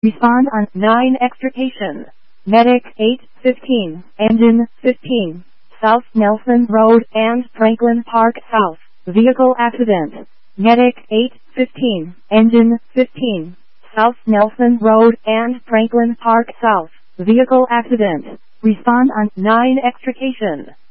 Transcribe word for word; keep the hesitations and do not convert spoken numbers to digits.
Respond on nine extrication. Medic eight fifteen, engine fifteen, South Nelson Road and Franklin Park South, vehicle accident. Medic eight fifteen, engine fifteen, South Nelson Road and Franklin Park South, vehicle accident. Respond on nine extrication.